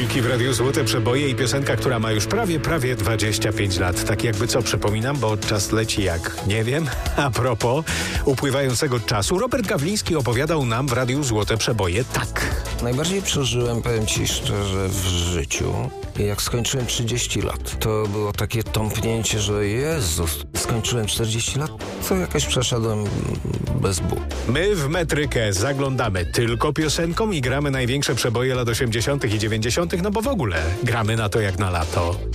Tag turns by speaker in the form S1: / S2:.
S1: Wilki w Radiu Złote Przeboje i piosenka, która ma już prawie 25 lat. Tak jakby co, przypominam, bo czas leci jak nie wiem. A propos upływającego czasu, Robert Gawliński opowiadał nam w Radiu Złote Przeboje tak.
S2: Najbardziej przeżyłem, powiem ci szczerze, w życiu, jak skończyłem 30 lat. To było takie tąpnięcie, że Jezus, skończyłem 40 lat, to jakoś przeszedłem bez bólu.
S1: My w Metrykę zaglądamy tylko piosenką i gramy największe przeboje lat 80. i 90., no bo w ogóle gramy na to jak na lato.